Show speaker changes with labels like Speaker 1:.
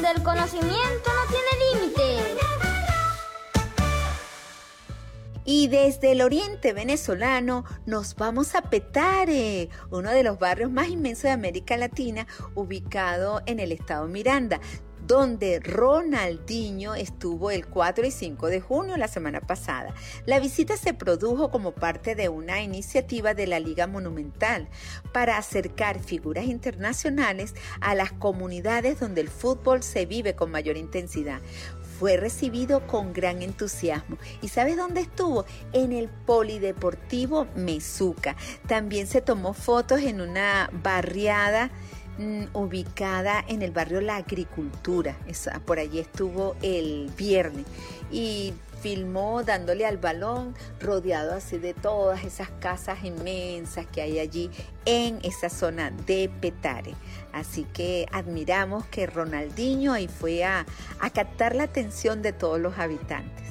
Speaker 1: donde el conocimiento no tiene límites.
Speaker 2: Y desde el oriente venezolano nos vamos a Petare, uno de los barrios más inmensos de América Latina, ubicado en el estado Miranda, donde Ronaldinho estuvo el 4 y 5 de junio la semana pasada. La visita se produjo como parte de una iniciativa de la Liga Monumental para acercar figuras internacionales a las comunidades donde el fútbol se vive con mayor intensidad. Fue recibido con gran entusiasmo. ¿Y sabes dónde estuvo? En el Polideportivo Mezuca. También se tomó fotos en una barriada ubicada en el barrio La Agricultura. Por allí estuvo el viernes y filmó dándole al balón, rodeado así de todas esas casas inmensas que hay allí en esa zona de Petare. Así que admiramos que Ronaldinho ahí fue a captar la atención de todos los habitantes.